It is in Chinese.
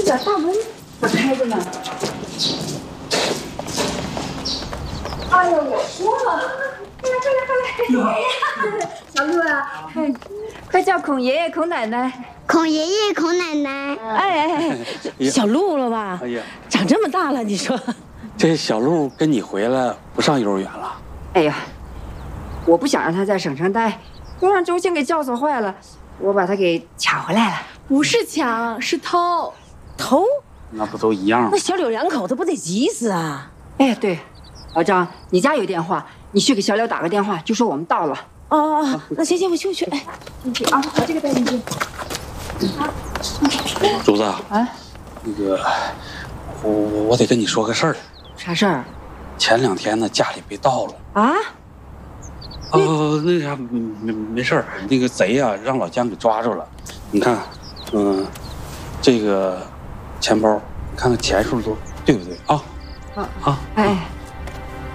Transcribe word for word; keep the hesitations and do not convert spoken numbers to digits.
这大门咋开着呢？哎呀，我说了，快来快来快来！小鹿啊，快叫孔爷爷、孔奶奶。 孔爷爷、孔奶奶。 哎哎哎，小鹿了吧？哎呀，长这么大了，你说。 这小鹿跟你回来不上幼儿园了？ 哎呀，我不想让他在省城待，都让周星给教唆坏了，我把他给抢回来了。 不是抢，是偷。 偷？ 那不都一样吗？ 那小柳两口子不得急死啊！ 哎，对，老张，你家有电话，你去给小柳打个电话，就说我们到了。 哦哦，那行行，我去我去。哎， 进去啊，把这个带进去。 竹子啊，那个，我我得跟你说个事儿。 啥事儿？ 前两天呢，家里被盗了。 啊？ 哦，那啥，没没事儿。那个贼啊，让老姜给抓住了。你看，嗯、呃，这个钱包，你看看钱数多，对不对啊？ 啊啊！ 哎。